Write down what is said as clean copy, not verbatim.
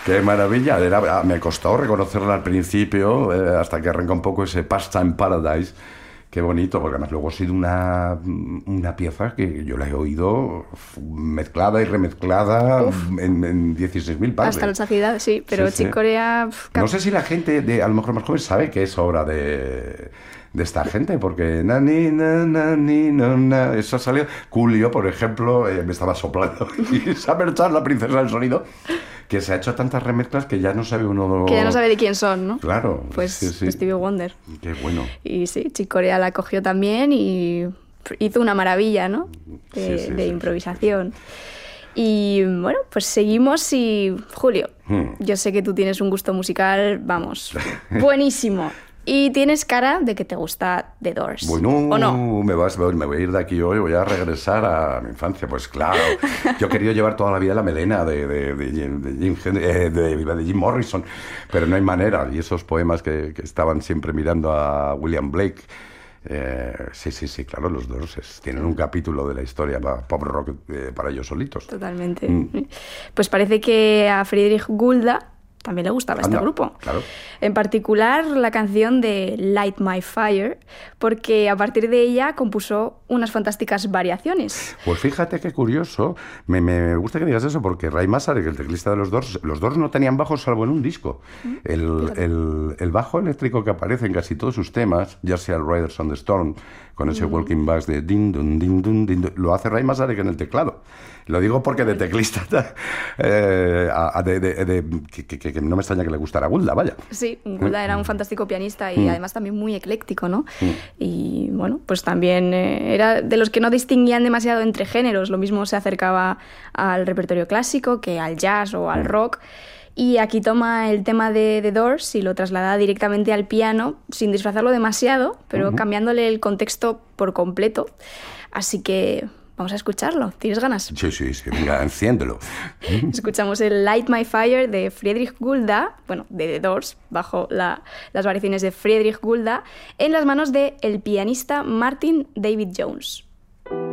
Qué maravilla. Me costó reconocerla al principio, hasta que arranca un poco ese Pastime Paradise. Qué bonito, porque además luego ha sido una pieza que yo la he oído mezclada y remezclada en 16.000 partes. Hasta la saciedad, sí, pero Sí, sí. Chick Corea... No sé si la gente, a lo mejor más joven, sabe que es obra de esta gente, porque eso ha salido. Coolio, por ejemplo, me estaba soplando. Y Summer Chan, la princesa del sonido, que se ha hecho tantas remezclas que ya no sabe uno... Que ya no sabe de quién son, ¿no? Claro. Pues sí. Stevie Wonder. Qué bueno. Y sí, Chick Corea la cogió también y hizo una maravilla, ¿no? De improvisación. Y bueno, pues seguimos y... Julio, yo sé que tú tienes un gusto musical, vamos, buenísimo. Y tienes cara de que te gusta The Doors. Bueno, ¿o no? me voy a ir de aquí hoy, voy a regresar a mi infancia. Pues claro, yo he querido llevar toda la vida la melena de Jim Morrison, pero no hay manera. Y esos poemas que estaban siempre mirando a William Blake. Sí, claro, los Doors tienen un capítulo de la historia pop rock para ellos solitos. Totalmente. Pues parece que a Friedrich Gulda también le gustaba este grupo. Claro. En particular la canción de Light My Fire, porque a partir de ella compuso unas fantásticas variaciones. Pues fíjate qué curioso. Me gusta que digas eso, porque Ray Manzarek, el teclista de los Doors no tenían bajos salvo en un disco. El bajo eléctrico que aparece en casi todos sus temas, ya sea el Riders on the Storm, con ese walking bass de din dun din dun din dun, lo hace Ray Manzarek en el teclado. Lo digo porque de teclista que no me extraña que le gustara Gulda, vaya. Sí, Gulda era un fantástico pianista y además también muy ecléctico, ¿no? Y bueno, pues también era de los que no distinguían demasiado entre géneros. Lo mismo se acercaba al repertorio clásico que al jazz o al rock. Y aquí toma el tema de The Doors y lo traslada directamente al piano, sin disfrazarlo demasiado, pero cambiándole el contexto por completo. Así que vamos a escucharlo. ¿Tienes ganas? Sí, venga, enciéndelo. Escuchamos el Light My Fire de Friedrich Gulda, bueno, de The Doors, bajo las variaciones de Friedrich Gulda, en las manos del pianista Martin David Jones.